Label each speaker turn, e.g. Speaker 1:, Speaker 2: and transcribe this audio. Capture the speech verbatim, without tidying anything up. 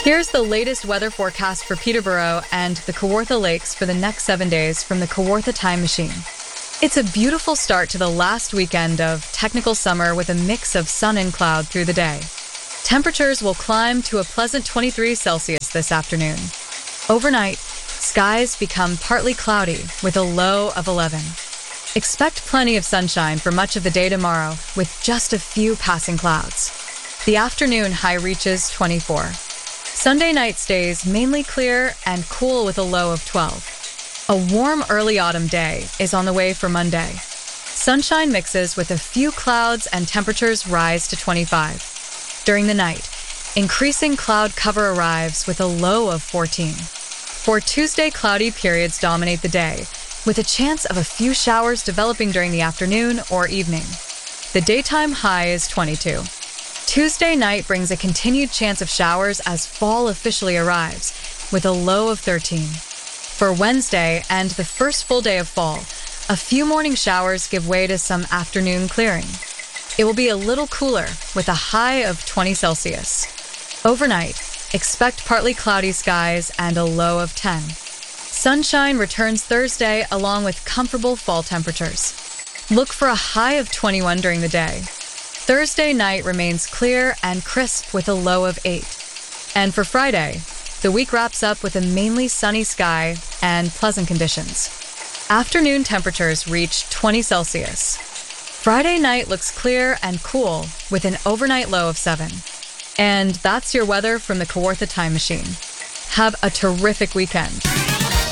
Speaker 1: Here's the latest weather forecast for Peterborough and the Kawartha Lakes for the next seven days from the Kawartha Time Machine. It's a beautiful start to the last weekend of technical summer with a mix of sun and cloud through the day. Temperatures will climb to a pleasant twenty-three Celsius this afternoon. Overnight, skies become partly cloudy with a low of eleven. Expect plenty of sunshine for much of the day tomorrow with just a few passing clouds. The afternoon high reaches twenty-four. Sunday night stays mainly clear and cool with a low of twelve. A warm early autumn day is on the way for Monday. Sunshine mixes with a few clouds and temperatures rise to twenty-five. During the night, increasing cloud cover arrives with a low of fourteen. For Tuesday, cloudy periods dominate the day, with a chance of a few showers developing during the afternoon or evening. The daytime high is twenty-two. Tuesday night brings a continued chance of showers as fall officially arrives, with a low of thirteen. For Wednesday and the first full day of fall, a few morning showers give way to some afternoon clearing. It will be a little cooler, with a high of twenty Celsius. Overnight, expect partly cloudy skies and a low of ten. Sunshine returns Thursday along with comfortable fall temperatures. Look for a high of twenty-one during the day. Thursday night remains clear and crisp with a low of eight. And for Friday, the week wraps up with a mainly sunny sky and pleasant conditions. Afternoon temperatures reach twenty Celsius. Friday night looks clear and cool with an overnight low of seven. And that's your weather from the Kawartha Time Machine. Have a terrific weekend.